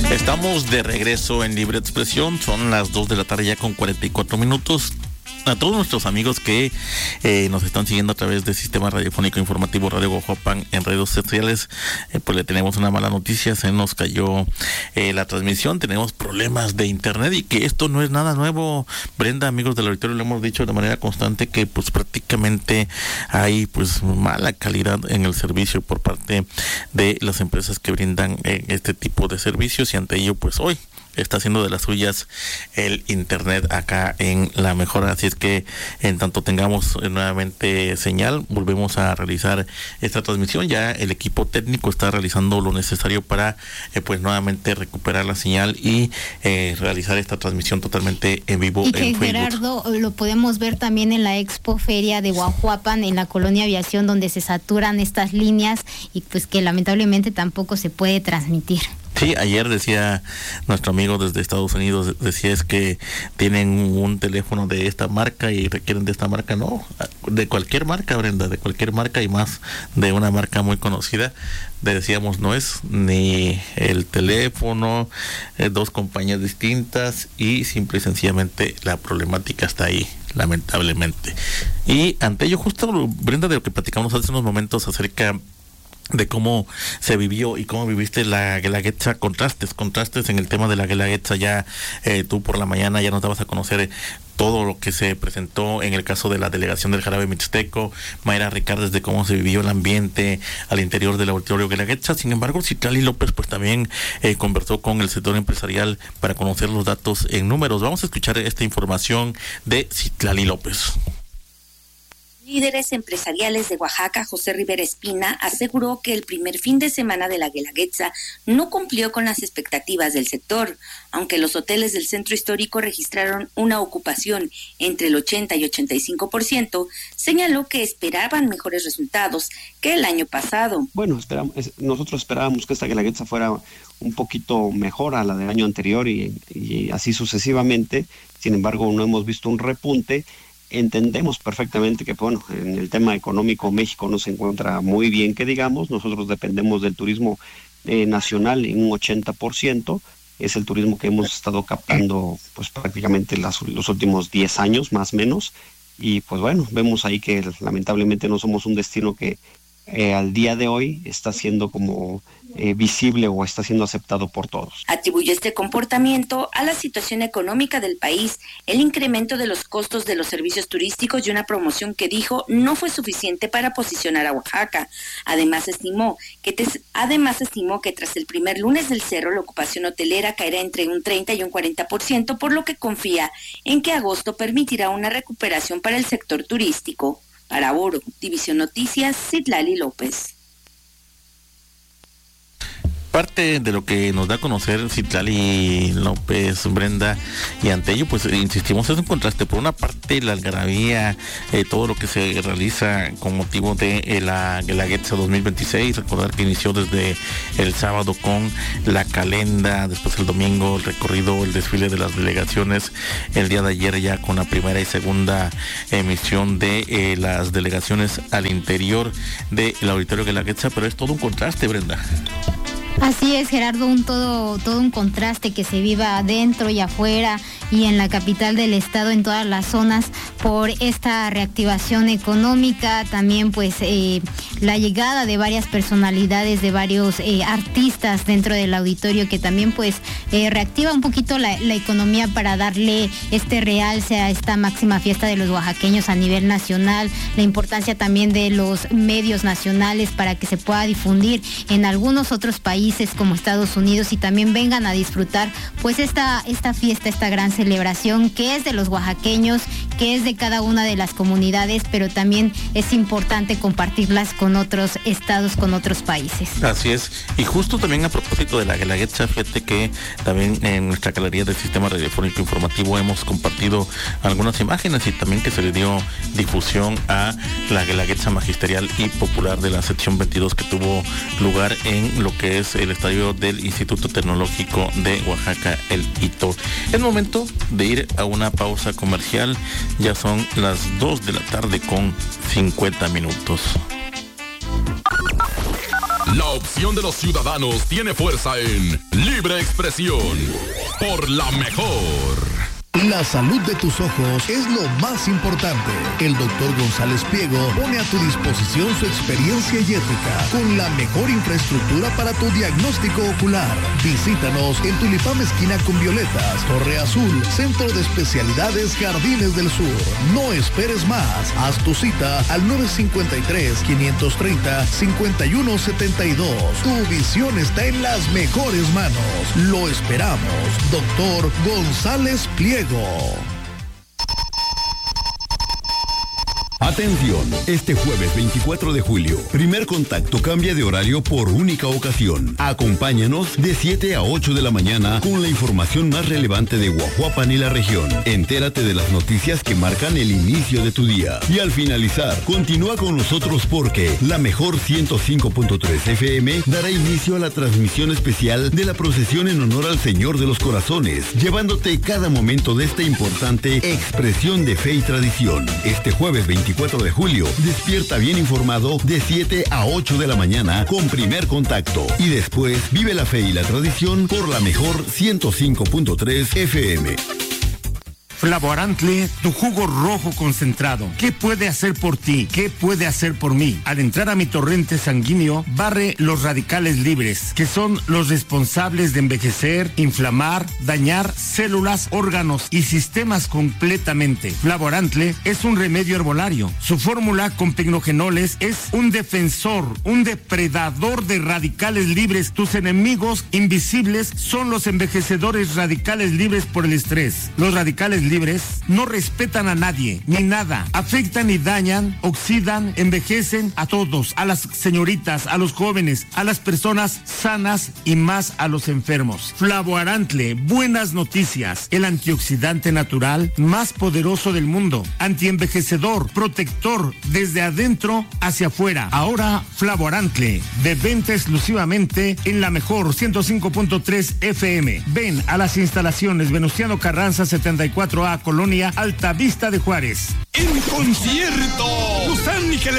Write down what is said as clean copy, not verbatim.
Estamos de regreso en Libre Expresión, son las 2 de la tarde ya con 44 minutos. A todos nuestros amigos que nos están siguiendo a través del Sistema Radiofónico Informativo Radio Guajuapan en redes sociales, pues le tenemos una mala noticia, se nos cayó la transmisión, tenemos problemas de internet y que esto no es nada nuevo. Brenda, amigos del auditorio, le hemos dicho de manera constante que pues prácticamente hay pues mala calidad en el servicio por parte de las empresas que brindan este tipo de servicios, y ante ello pues hoy está haciendo de las suyas el internet acá en La Mejor. Así es que en tanto tengamos nuevamente señal, volvemos a realizar esta transmisión. Ya el equipo técnico está realizando lo necesario para pues nuevamente recuperar la señal y realizar esta transmisión totalmente en vivo. Y que en Gerardo, lo podemos ver también en la Expo Feria de Guajuapan, en la Colonia Aviación, donde se saturan estas líneas y pues que lamentablemente tampoco se puede transmitir. Sí, ayer decía nuestro amigo desde Estados Unidos, decía es que tienen un teléfono de esta marca y requieren de esta marca. No, de cualquier marca, Brenda, de cualquier marca, y más de una marca muy conocida. Decíamos, no es ni el teléfono, dos compañías distintas, y simple y sencillamente la problemática está ahí, lamentablemente. Y ante ello, justo, Brenda, de lo que platicamos hace unos momentos acerca de cómo se vivió y cómo viviste la Guelaguetza, contrastes en el tema de la Guelaguetza. Ya tú por la mañana ya nos dabas a conocer todo lo que se presentó en el caso de la delegación del Jarabe Mixteco, Mayra Ricardes, de cómo se vivió el ambiente al interior del auditorio Guelaguetza. Sin embargo, Citlali López pues también conversó con el sector empresarial para conocer los datos en números. Vamos a escuchar esta información de Citlali López. Líderes empresariales de Oaxaca, José Rivera Espina, aseguró que el primer fin de semana de la Guelaguetza no cumplió con las expectativas del sector. Aunque los hoteles del centro histórico registraron una ocupación entre el 80 y 85%, señaló que esperaban mejores resultados que el año pasado. Bueno, nosotros esperábamos que esta Guelaguetza fuera un poquito mejor a la del año anterior y así sucesivamente. Sin embargo, no hemos visto un repunte. Entendemos perfectamente que, bueno, en el tema económico México no se encuentra muy bien, que digamos. Nosotros dependemos del turismo nacional en un 80%. Es el turismo que hemos estado captando pues prácticamente los últimos 10 años, más o menos. Y pues bueno, vemos ahí que lamentablemente no somos un destino que al día de hoy está siendo como visible o está siendo aceptado por todos. Atribuye este comportamiento a la situación económica del país, el incremento de los costos de los servicios turísticos y una promoción que dijo no fue suficiente para posicionar a Oaxaca. Además estimó que tras el primer lunes del cerro la ocupación hotelera caerá entre un 30 y un 40%, por lo que confía en que agosto permitirá una recuperación para el sector turístico. Para Oro, División Noticias, Citlali López. Parte de lo que nos da a conocer Citlali López, Brenda, y ante ello pues insistimos, es un contraste. Por una parte la algarabía, todo lo que se realiza con motivo de la Guelaguetza 2026, recordar que inició desde el sábado con la calenda, después el domingo el recorrido, el desfile de las delegaciones, el día de ayer ya con la primera y segunda emisión de las delegaciones al interior del auditorio Guelaguetza, pero es todo un contraste, Brenda. Así es, Gerardo, todo un contraste que se viva adentro y afuera y en la capital del estado, en todas las zonas, por esta reactivación económica, también pues la llegada de varias personalidades, de varios artistas dentro del auditorio, que también pues reactiva un poquito la economía para darle este realce a esta máxima fiesta de los oaxaqueños a nivel nacional, la importancia también de los medios nacionales para que se pueda difundir en algunos otros países como Estados Unidos y también vengan a disfrutar pues esta fiesta, esta gran celebración que es de los oaxaqueños, que es de cada una de las comunidades, pero también es importante compartirlas con otros estados, con otros países. Así es, y justo también a propósito de la Guelaguetza, fíjate que también en nuestra galería del Sistema Radiofónico Informativo hemos compartido algunas imágenes y también que se le dio difusión a la Guelaguetza magisterial y popular de la sección 22 que tuvo lugar en lo que es el estadio del Instituto Tecnológico de Oaxaca, el ITO. Es momento de ir a una pausa comercial. Ya son las 2 de la tarde con 50 minutos. La opción de los ciudadanos tiene fuerza en Libre Expresión. Por la mejor. La salud de tus ojos es lo más importante. El Dr. González Pliego pone a tu disposición su experiencia y ética con la mejor infraestructura para tu diagnóstico ocular. Visítanos en Tulipán esquina con Violetas, Torre Azul, Centro de Especialidades Jardines del Sur. No esperes más. Haz tu cita al 953-530-5172. Tu visión está en las mejores manos. Lo esperamos. Dr. González Pliego. Atención, este jueves 24 de julio, Primer Contacto cambia de horario por única ocasión. Acompáñanos de 7 a 8 de la mañana con la información más relevante de Guajuapan y la región. Entérate de las noticias que marcan el inicio de tu día. Y al finalizar, continúa con nosotros porque la mejor 105.3 FM dará inicio a la transmisión especial de la procesión en honor al Señor de los Corazones, llevándote cada momento de esta importante expresión de fe y tradición. Este jueves 24 de julio, despierta bien informado de 7 a 8 de la mañana con Primer Contacto. Y después, vive la fe y la tradición por la mejor 105.3 FM. Flavoarantle, tu jugo rojo concentrado. ¿Qué puede hacer por ti? ¿Qué puede hacer por mí? Al entrar a mi torrente sanguíneo, barre los radicales libres, que son los responsables de envejecer, inflamar, dañar células, órganos y sistemas completamente. Flavoarantle es un remedio herbolario. Su fórmula con pignogenoles es un defensor, un depredador de radicales libres. Tus enemigos invisibles son los envejecedores radicales libres por el estrés. Los radicales libres no respetan a nadie ni nada, afectan y dañan, oxidan, envejecen a todos, a las señoritas, a los jóvenes, a las personas sanas y más a los enfermos. Flavoarantle, buenas noticias, el antioxidante natural más poderoso del mundo, antienvejecedor, protector desde adentro hacia afuera. Ahora Flavoarantle, de venta exclusivamente en la mejor 105.3 FM. Ven a las instalaciones Venustiano Carranza 74A, Colonia Altavista de Juárez. En concierto, Los Ángeles